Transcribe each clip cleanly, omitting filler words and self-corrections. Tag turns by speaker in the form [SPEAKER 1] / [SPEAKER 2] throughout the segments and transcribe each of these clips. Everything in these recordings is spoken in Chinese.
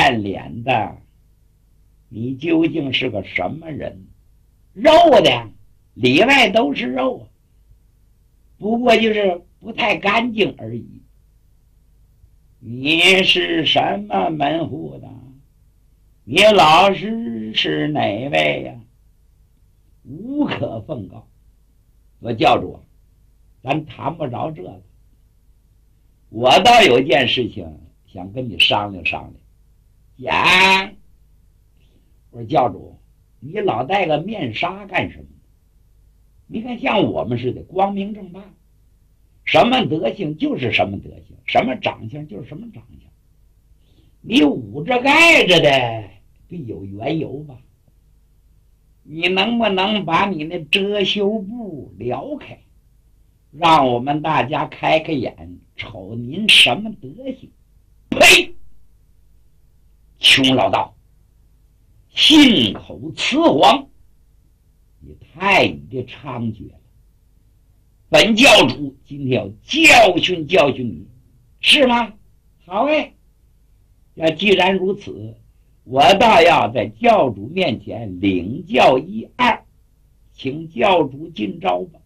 [SPEAKER 1] 变脸的，你究竟是个什么人？肉的，里外都是肉，不过就是不太干净而已。你是什么门户的？你老师是哪位呀？无可奉告。我教主，咱谈不着这个。我倒有件事情想跟你商量商量。讲，我说教主，你老戴个面纱干什么？你看像我们似的光明正大，什么德行就是什么德行，什么长相就是什么长相。你捂着盖着的必有缘由吧？你能不能把你那遮羞布撩开，让我们大家开开眼，瞅您什么德行？呸！穷老道，信口雌黄，你太的猖獗了。本教主今天要教训教训你，是吗？好哎，要既然如此，我倒要在教主面前领教一二，请教主进招吧。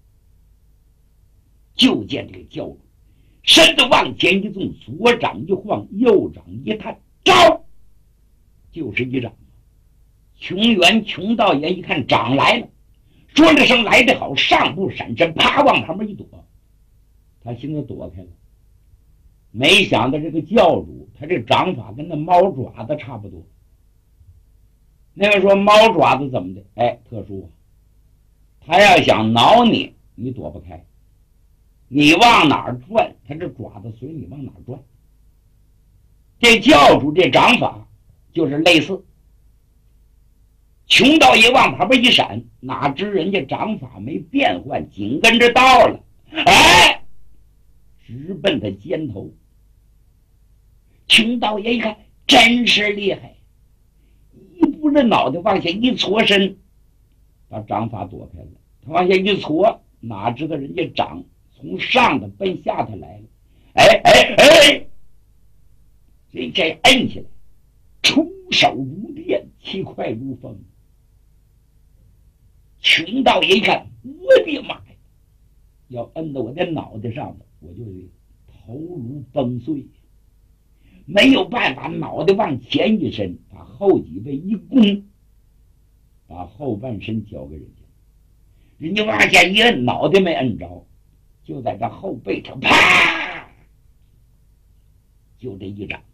[SPEAKER 1] 就见这个教主身子往前一纵，左掌一晃，右掌一探，招就是一掌。穷元穷道爷一看掌来了，说了声来得好，上步闪身，啪往旁边一躲，他心里躲开了。没想到这个教主他这掌法跟那猫爪子差不多。那个说猫爪子怎么的？哎，特殊啊，他要想挠你，你躲不开，你往哪儿转，他这爪子随你往哪儿转。这教主这掌法就是类似。穷道爷往旁边一闪，哪知人家掌法没变换，紧跟着到了，哎，直奔他肩头。穷道爷一看真是厉害，一步这脑袋往下一搓身，把掌法躲开了。他往下一搓，哪知道人家掌从上头奔下头来了，哎哎哎，这摁起来，出手如电，气快如风。穷道爷一看，我的妈呀，要摁到我的脑袋上头，我就头颅崩碎，没有办法，脑袋往前一伸，把后脊背一弓，把后半身交给人家。人家往下一摁，脑袋没摁着，就在这后背上啪，就这一掌。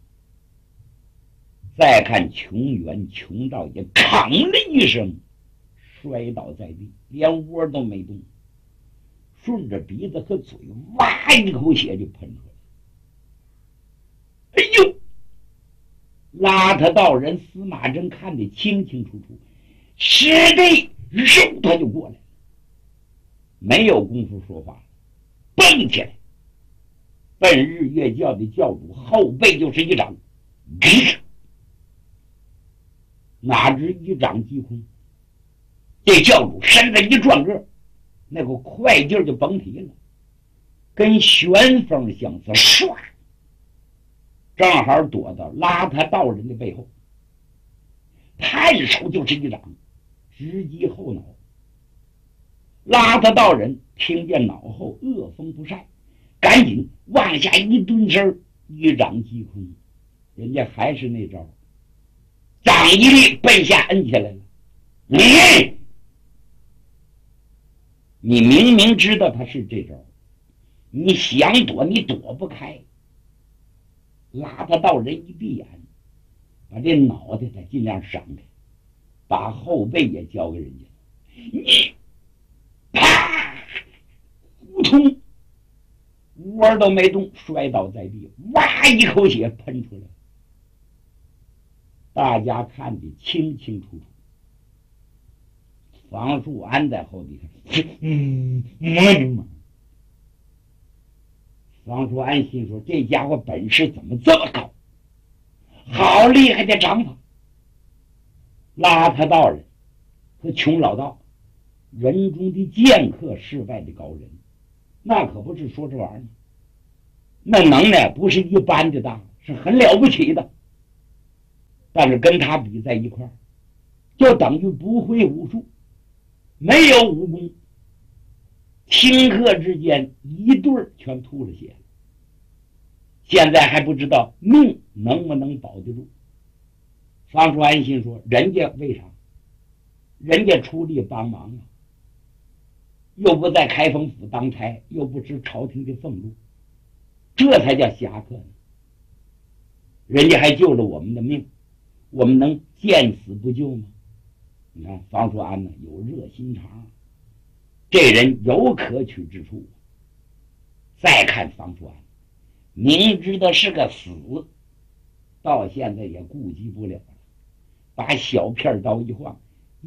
[SPEAKER 1] 再看穷元穷道爷吭了一声，摔倒在地，连窝都没动，顺着鼻子和嘴哇一口血就喷出来。哎呦！邋遢道人司马真看得清清楚楚，是的，肉他就过来了，没有功夫说话，蹦起来，奔日月教的教主后背就是一掌，哪知一掌击空。这教主身子一转个，那个快劲就甭提了，跟旋风相似，唰，正好躲到邋遢道人的背后，探手就是一掌，直击后脑。邋遢道人听见脑后恶风不善，赶紧往下一蹲身，一掌击空。人家还是那招，掌一力奔下摁起来了。你明明知道他是这招，你想躲你躲不开。邋遢道人一闭眼，把这脑袋他尽量闪开，把后背也交给人家。你啪，呼通，窝都没动，摔倒在地，哇一口血喷出来。大家看得清清楚楚。房树安在后底看，房树安心说：“这家伙本事怎么这么高？好厉害的掌法！”邋遢道人和穷老道，人中的剑客，世外的高人，那可不是说这玩意儿，那能耐不是一般的大，是很了不起的。 但是跟他比在一块儿，就等于不会武术，没有武功，顷刻之间一对儿全吐了血了。现在还不知道命能不能保得住。方叔安心说，人家为啥？人家出力帮忙啊，又不在开封府当差，又不吃朝廷的俸禄，这才叫侠客呢。人家还救了我们的命，我们能见死不救吗？你看方叔安呢，有热心肠，这人有可取之处。再看方叔安，明知道是个死，到现在也顾及不了了，把小片刀一晃，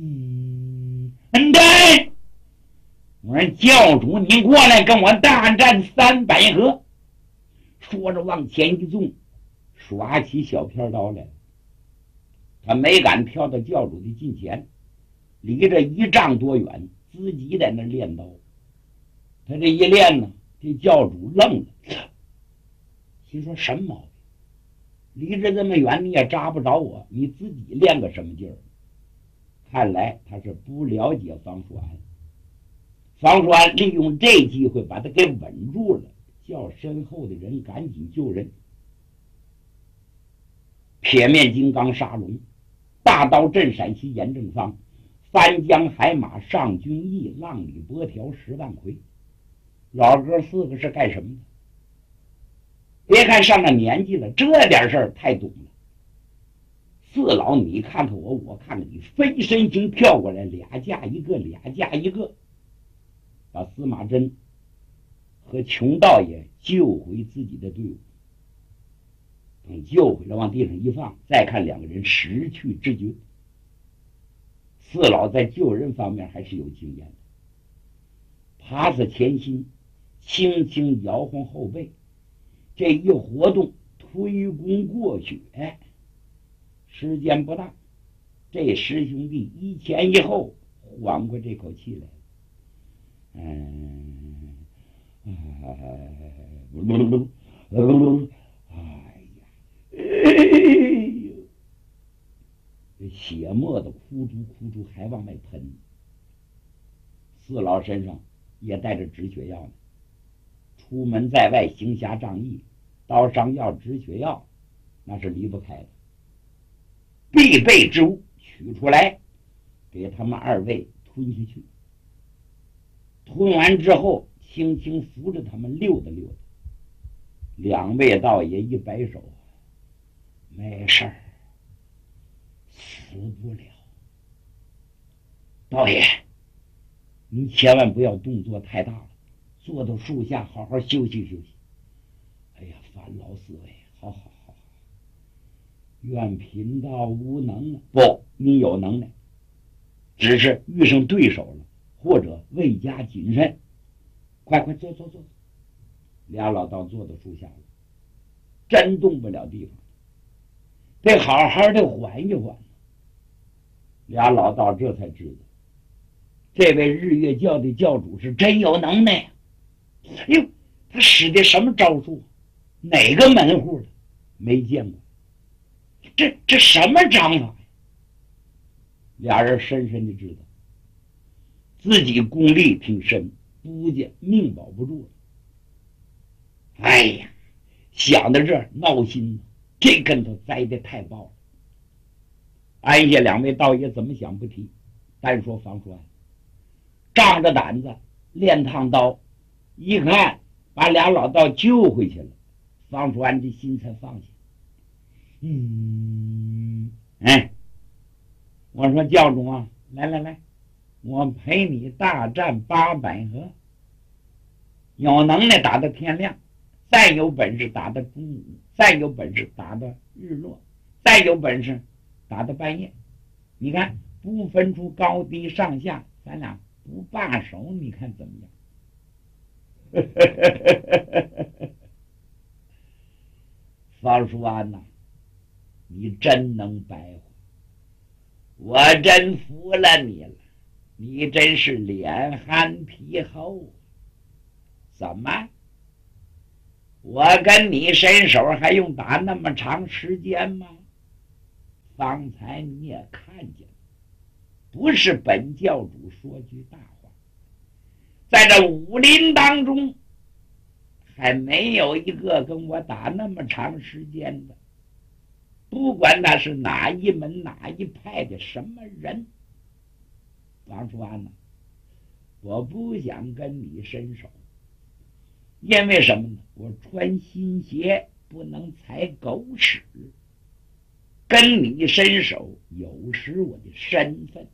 [SPEAKER 1] 对，我说教主，你过来跟我大战300合。说着往前一纵，耍起小片刀来了。他没敢跳到教主的近前，离着1丈多远，自己在那练刀。他这一练呢，这教主愣了，心说什么毛病？离着这么远你也扎不着我，你自己练个什么劲儿？看来他是不了解方叔安。方叔安利用这机会把他给稳住了，叫身后的人赶紧救人。铁面金刚杀龙，大刀震陕西严正方，翻江海马上军义，浪里波条10万回。老哥4个是干什么的？别看上了年纪了，这点事儿太懂了。4老你看看我，我看看你，飞身形跳过来，2架一个，2架一个，把司马真和穷道爷救回自己的队伍。等救回来往地上一放，再看2个人失去知觉。4老在救人方面还是有经验的，爬死前心，轻轻摇晃后背，这一活动推弓过去，时间不大，这师兄弟一前一后缓过这口气来了。这血沫子哭出还往外喷。4老身上也带着止血药呢，出门在外行侠仗义，刀伤药止血药那是离不开的，必备之物，取出来给他们2位吞下去。吞完之后轻轻扶着他们溜达溜达。2位道爷一摆手，没事儿，死不了。道爷，你千万不要动作太大了，坐到树下好好休息休息。哎呀，烦劳4位，好，愿贫道无能了。不，你有能耐，只是遇上对手了，或者未加谨慎。快坐。2老道坐到树下了，真动不了地方，得好好的缓一缓。2老道这才知道，这位日月教的教主是真有能耐。哟，他使的什么招数？哪个门户的？没见过。这什么章法呀？2人深深的知道，自己功力挺深，不见命保不住了。哎呀，想到这儿闹心，这跟头栽的太爆了。安下2位道爷怎么想不提，单说方叔安仗着胆子练趟刀，一看把2老道救回去了，方叔安的心才放下。我说教主啊，来，我陪你大战800合，有能耐打到天亮，再有本事打到中午，再有本事打到日落，再有本事打到半夜。你看不分出高低上下，咱俩不罢手，你看怎么样？方叔安呐，你真能白话，我真服了你了，你真是脸憨皮厚。怎么？我跟你伸手还用打那么长时间吗？ 刚才你也看见了，不是本教主说句大话，在这武林当中还没有一个跟我打那么长时间的，不管他是哪一门哪一派的什么人。王叔安呢，我不想跟你伸手，因为什么呢？我穿新鞋不能踩狗屎，跟你伸手有失我的身份。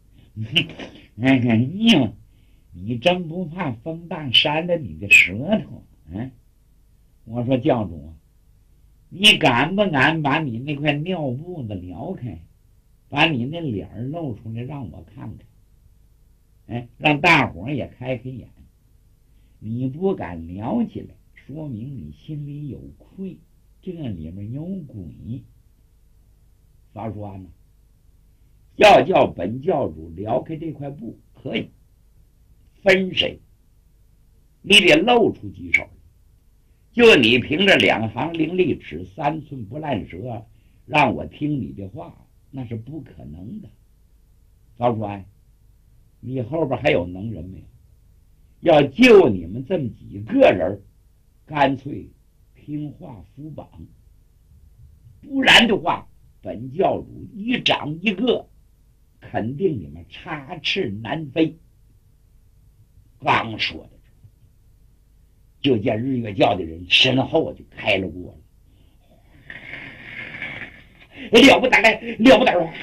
[SPEAKER 1] 你真不怕风大扇了你的舌头？我说教主啊，你敢不敢把你那块尿布子撩开，把你那脸露出来让我看看，让大伙也开开眼。你不敢撩起来，说明你心里有愧，这里面有鬼。法说呢，要叫本教主撩开这块布可以，分谁你得露出几手，就你凭着2行伶俐齿3寸不烂舌让我听你的话，那是不可能的。法说你后边还有能人没有？要救你们这么几个人，干脆听话服绑，不然的话本教主一掌一个，肯定你们插翅难飞。刚说的就见日月教的人身后就开了锅了，了不得了，了不得了！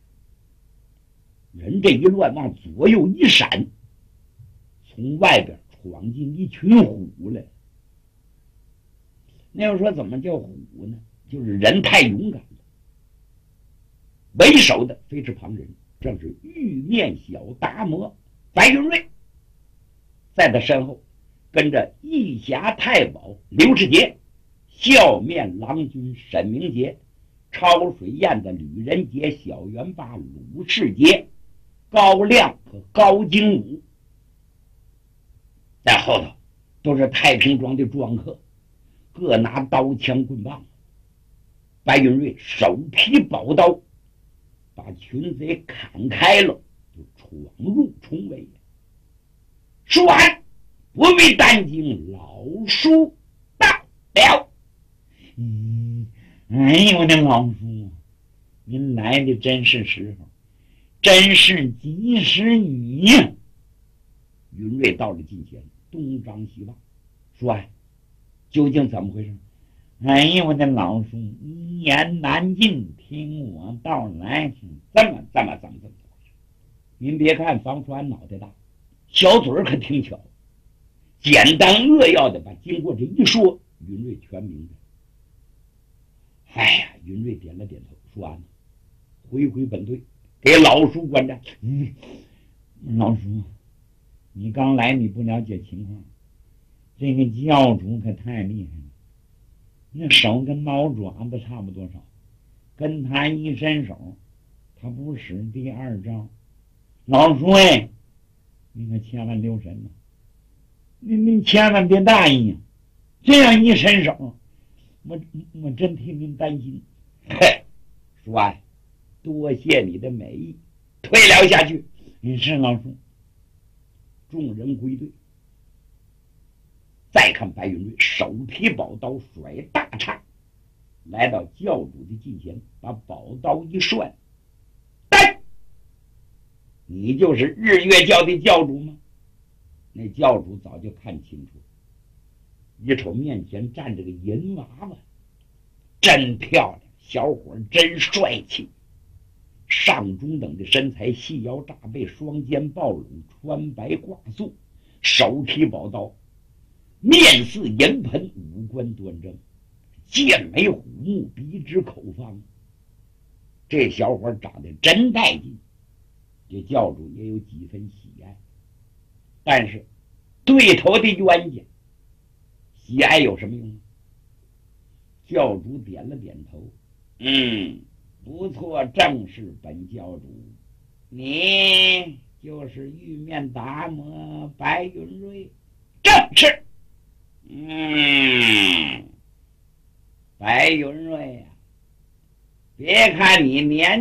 [SPEAKER 1] 人这一乱往左右一闪，从外边闯进一群虎来。那要说怎么叫虎呢？就是人太勇敢了。为首的非是旁人，正是玉面小达摩白云瑞，在他身后跟着义侠太保刘世杰、笑面郎君沈明杰、超水宴的吕仁杰、小元霸鲁世杰、高亮和高精武，在后头都是太平庄的庄客，各拿刀枪棍棒。白云瑞手提宝刀，把群贼砍开了，就闯入重围。说完不必担惊，老叔到了。哎呦我的老叔，您来的真是时候，真是及时雨呀！云瑞到了近前，东张西望，说究竟怎么回事？哎呦我的老叔，一言难尽，听我道来。怎么回事？您别看方川脑袋大，小嘴可挺巧，简单扼要的把经过这一说，云瑞全明白。哎呀，云瑞点了点头，说完了，回本队，给老叔观战。老叔，你刚来，你不了解情况，这个教主可太厉害了，那手跟猫爪子差不多少，跟他一伸手，他不使第二招。老叔你可千万留神了，您千万别大意呀！这样一伸手，我真替您担心。说多谢你的美意，退了下去。是老叔。众人归队，再看白云瑞手提宝刀，甩大叉，来到教主的近前，把宝刀一涮，你就是日月教的教主吗？那教主早就看清楚，一瞅面前站着个银娃娃，真漂亮，小伙真帅气，上中等的身材，细腰炸背，双肩抱拢，穿白挂素，手提宝刀，面似银盆，五官端正，剑眉虎目，鼻直口方。这小伙长得真带劲，这教主也有几分喜爱，但是对头的冤家，喜爱有什么用呢？教主点了点头，不错，正是本教主，你就是玉面达摩白云瑞。正是。白云瑞别看你年